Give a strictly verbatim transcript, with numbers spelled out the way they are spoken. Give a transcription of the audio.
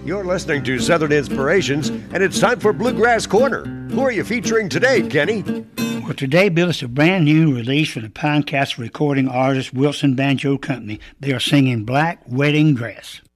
You're listening to Southern Inspirations, and it's time for Bluegrass Corner. Who are you featuring today, Kenny? Well, today, Bill, it's a brand new release from the Pinecastle recording artist Wilson Banjo Company. They are singing Black Wedding Dress.